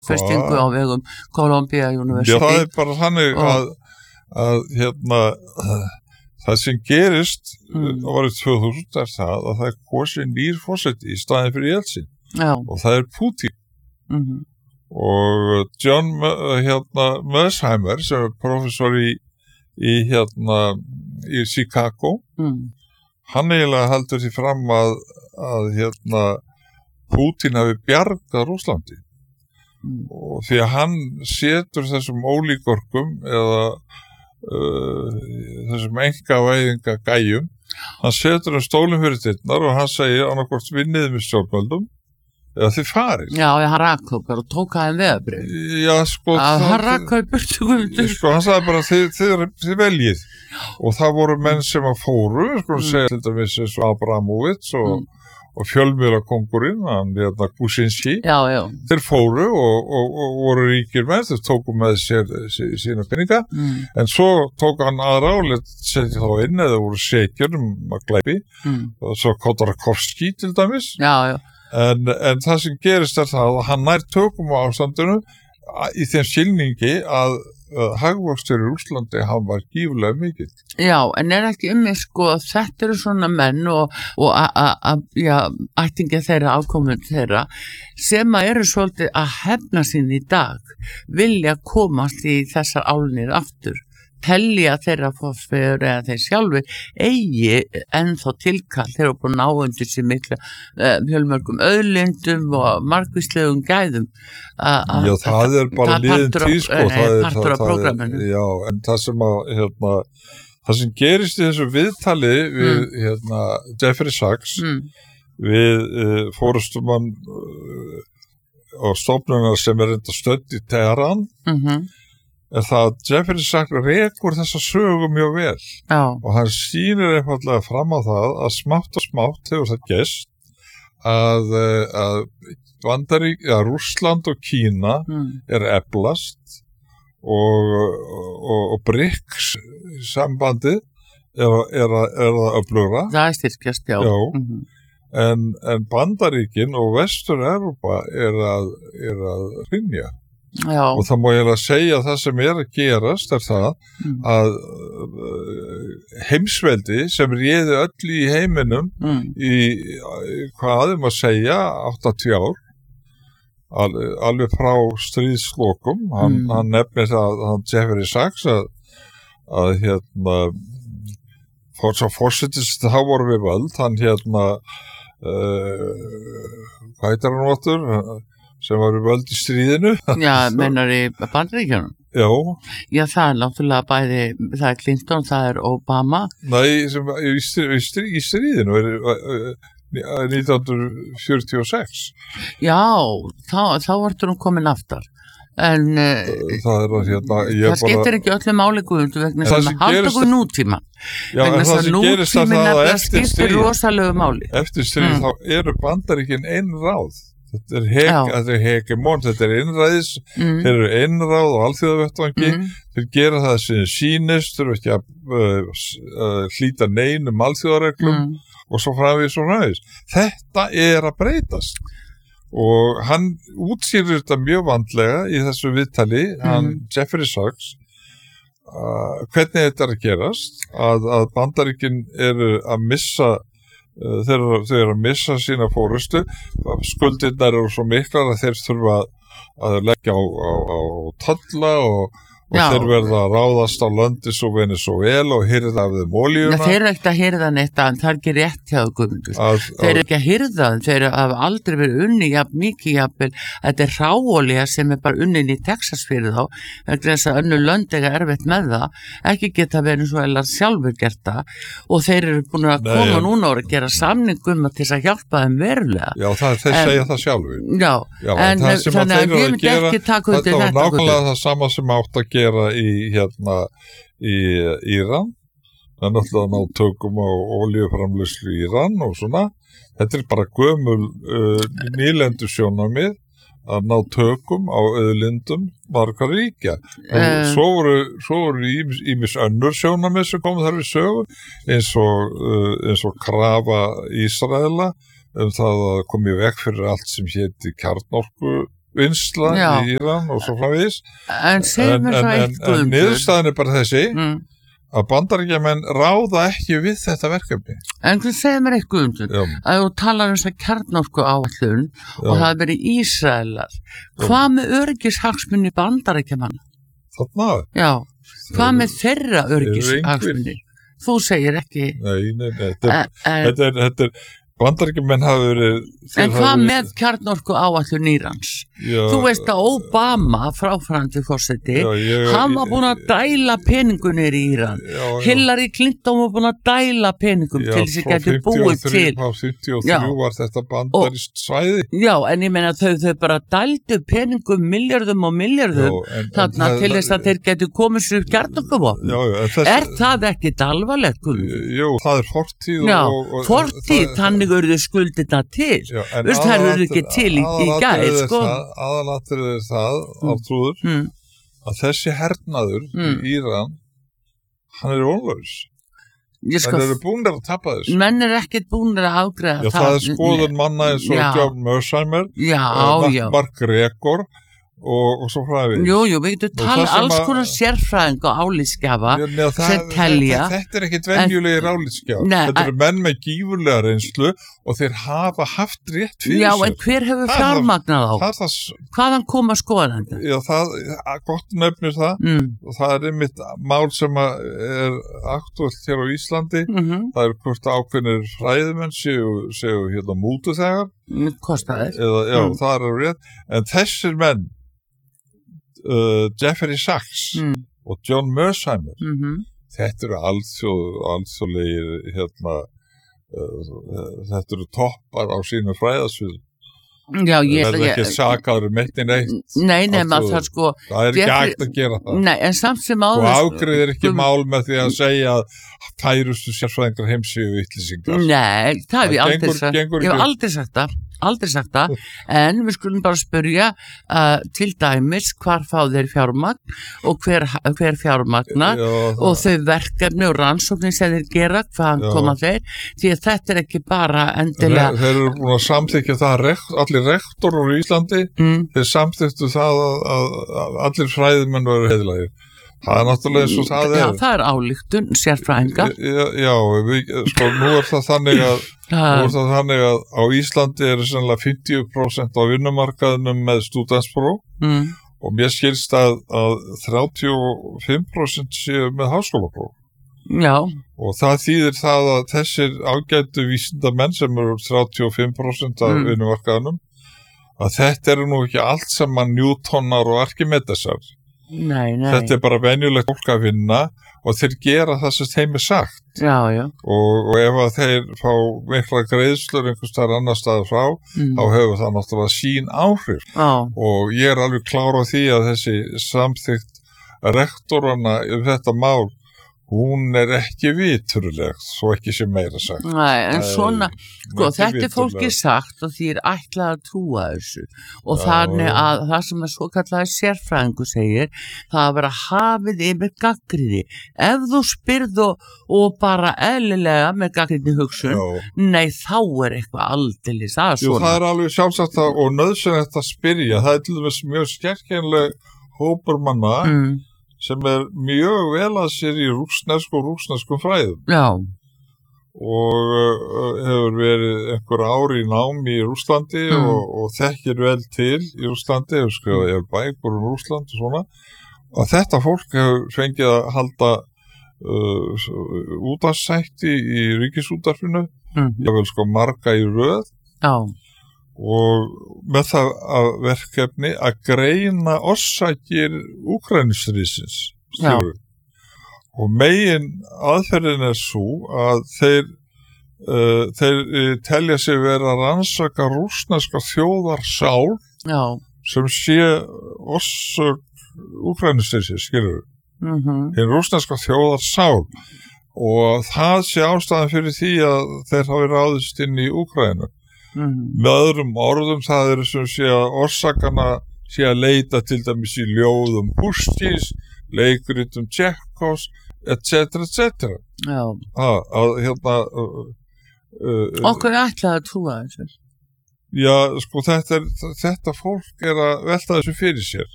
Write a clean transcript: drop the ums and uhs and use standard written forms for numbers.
festingu á vegum Columbia University. Já, það bara þannig að það sem gerist árið 2000 það að það kosin nýr forseti í staðinn fyrir Jeltsin og það Putin. Og John Mersheimer sem professor í Chicago hann eiginlega heldur því fram að Putin hafi bjargað Rússlandi og því að hann setur þessum ólígorkum eða þessum engavæðinga gæjum hann setur stólinn fyrir dyrnar og hann segir annarkvort vinniði með stjórnvöldum eða þið farið. Já, hann rak okkar og tók aðeins veðabrif. Já, sko hann rak okkar burtu sko, hann sagði bara þið veljið og það voru menn sem að fóru sko, segja til dæmis eins og Abramovits og fjölmiðlakóngurinn hann Kuczynski þeir fóru og voru ríkir menn þeir tóku með sér sína peninga en svo tók hann aðra og setja þá inn eða voru sekjur að glæpi og svo Khodorkovsky til dæmis en það sem gerist það að hann nær tökum á ástandinu í þeim skilningi að hagvöxtur í Rússlandi hann var gífurlega mikill. Já, en ekki sko að þetta eru svona menn og ættingja þeirra, afkomund þeirra sem að eru svolítið að hefna sín í dag, vilja komast í þessar álnir aftur, telja þeirra fósfegur eða þeir sjálfur eigi ennþá tilkall þeir eru búin að ná undir sér mikla fjölmörgum auðlindum og margvíslegum gæðum. Já, það bara liðin tíð sko, partur af prógraminu. Já, en það sem það sem gerist í þessu viðtali við Jeffrey Sachs við forystumann og stofnunar sem reynda stödd í Teheran er það að Jeffrey Sachs rekur þessa sögu mjög vel og hann sýnir einfallega fram á það að smátt og smátt hefur það gerst að Rússland og Kína er eflast og BRICS sambandið er að öflugra. Það er styrkjast, já. En Bandaríkin og Vestur-Evrópa er að hrynja. Já. Og það má ég að segja að það sem er að gerast er það að heimsveldi sem réði öll í heiminum í hvað að segja 80 ár alveg frá stríðslokum hann nefnir það Jeffrey Sachs að fórsetist þá voru við völd hann hvað heitir hann áttur sem var völd í stríðinu. Já, mennar í Bandaríkjunum? Já. Já, það náttúrulega bæði, það er Clinton, það Obama. Nei, sem í stríðinu 1946. Já, þá vartur hún komin aftar. En það skiptir ekki öllu máli Guðmundur vegna sem halda okkur nútíma. Já, en það sem gerist það skiptir rosalegu máli. Eftir stríð þá eru Bandaríkin einráð. Þetta er hegemón, þetta er innræðis, þeir eru innráð og alþjóðavettvangi, þeir gera það sem sýnist, þeir eru ekki að hlýta neinum alþjóðareglum og svo framvegis. Þetta er að breytast og hann útskýrir þetta mjög vandlega í þessu viðtali, hann Jeffrey Sachs, hvernig þetta er að gerast, að Bandaríkin eru að missa þeir eru að missa sína fórustu skuldirnar eru svo miklar að þeir þurfa að leggja á tolla og þeir verða að ráðast á löndi svo Venezuela og hirða af þeim olíuna. Þeir eru ekkert að hirða neitt en það er ekki rétt hjá Guðmundur. Þeir eru ekki að hirða þeir hafa aldrei verið unni mikið jafnvel. Þetta er hráolía sem er bara unnin í Texas fyrir þá vegna þess að önnur lönd eiga erfitt með það ekki geta Venezuela sjálfur gert það og þeir eru búin að koma núna og gera samningum til þess að hjálpa þeim verulega. Já, þeir segja það sjálfur. Já, en þannig að ég myndi ekki taka undir þetta. Það var nákvæmlega það sama sem átt að gera í Íran það er náttúrulega að ná tökum á olíuframleiðslu í Íran og svona þetta er bara gömul nýlendu sjónarmið að ná tökum á auðlindum margar ríkja svo voru ýmis önnur sjónarmið sem komu þar við sögu eins og krafa Ísraela það að komi vekk fyrir allt sem héti kjarnorku vinsla í Íran og svo framvegis. En segir mér svo eitt Guðmundur. En niðurstaðan bara þessi að Bandaríkjamenn ráða ekki við þetta verkefni. En þú segir mér eitt Guðmundur, að þú talar þess að kjarnorku áætlun og það verið Ísraelar. Hvað með öryggishagsmunni Bandaríkjamanna? Þarna? Já, hvað með þeirra öryggishagsmunni? Þú segir ekki. Nei, þetta er Bandaríkjamenn hafa verið... En hvað með kjarnorku áætlun Írans? Þú veist að Obama, fráfarandi forseti, hann var búin að dæla peningunir í Íran. Hillary Clinton var búin að dæla peningum til þess að geta búið til. Frá 53 var þetta bandarist svæði. Já, en ég meina þau bara dældu peningum miljardum og miljardum þarna til þess að þeir getu komið sér kjarnorkuvopn. Það ekki alvarlegt? Jú, það fortíð. Já, fortíð, þannig eru þau skuldina til. Það eru ekki til í gæð, sko. Aðalatrið það, Artrúður, að þessi hernaður í Íran, hann vonlaus. Menn eru búnir að tappa þessu. Menn eru ekkert búnir að afgreiða það. Það skoðun manna eins og John Mersheimer, Mark Gregor og svo fræði. Jú, við getum tala alls konar sérfræðing og álitsgjafa sem telja. Þetta er ekkit venjulegir álitsgjaf. Þetta eru menn með gífurlega reynslu og þeir hafa haft rétt fyrir þessu. Já, en hver hefur fjármagnað á? Hvaðan koma skoðandi? Já, gott nefnir það. Og það er einmitt mál sem er aktuelt hér á Íslandi. Það er hvort ákveðnir fræðimenn séu hérna mútuþegar. Kostaðir. Já, það er rétt. En þessir menn Jeffrey Sachs og John Mersheimer þetta eru alþjóðlegir þetta eru toppar á sínu fræðasviðum. Það er ekki sakaður mettin eitt. Nei, það sko það er ekki hægt að gera það. Nei, en samt sem áður og ágreiðir ekki mál með því að segja að færustu sérfræðingar heimsíu vittlýsingar. Nei, það hef ég aldrei sagt það, en við skulum bara spyrja til dæmis hvar fá þeir fjármagn og hver fjármagnar og þau verkefni og rannsóknir sem þeir gera, hvaðan koma þeir, því að þetta er ekki bara endilega... Þeir eru búin að samþykja það allir rektorar í Íslandi, þeir samþyktu það að allir fræðimenn veru heiðlægir. Það er náttúrulega eins og það er. Já, það er álíktun, sérfræðinga. Já, nú er það þannig að á Íslandi eru sennilega 50% á vinnumarkaðinum með stúdentspróf og mér skilst að 35% séu með háskólapróf. Já. Og það þýðir það að þessir ágætu vísindamenn sem eru 35% af vinnumarkaðinum, að þetta eru nú ekki allt saman Newtonar og Arkimedesar. Nei. Þetta er bara venjulegt fólk að vinna og þeir gera það sem þeim er sagt. Já. Og ef að þeir fá mikla greiðslur einhvers staðar annar staðar frá, þá hefur það náttúrulega sín áhrif. Og ég er alveg klár á því að þessi samþykkt rektorana þetta mál, hún er ekki viturleg, svo ekki sem meira sagt. Nei, en svona, sko, þetta er fólki sagt og því er ætlað að trúa þessu og þannig að það sem er svo kallaði sérfræðingu segir, það að vera hafið yfir gagnrýni. Ef þú spyrð og bara eðlilega með gagnrýni hugsun, nei, þá er eitthvað aldeilis að svona. Jú, það er alveg sjálfsagt og nauðsynlegt að spyrja. Það er til dæmis mjög skerkenleg hópur manna sem er mjög vel að sér í rússneskum fræðum. Já. Og hefur verið einhver ár í námi í Rússlandi og þekkir vel til í Rússlandi, hefur skrifað bækur Rússland og svona. Og þetta fólk hefur fengið að halda útvarpsþætti í ríkisútvarpinu, ég vil marga í röð. Já. Og með það að verkefni að greina orsakir Úkraínustríðsins. Og megin aðferðin er svo að þeir telja sig vera að rannsaka rússneska þjóðarsál sem sé orsök Úkraínustríðsins, skilur við. Hinn rússneska þjóðarsál og það sé ástæðan fyrir því að þeir hafi ráðist inn í Úkraínu. Með öðrum orðum það eru sem sé að orsakana sé að leita til dæmis í ljóðum Pushkins, leikritum Tjekhovs, etc. Já. Okkur er ætlað að trúa þessu. Já, sko þetta fólk er að velta þessu fyrir sér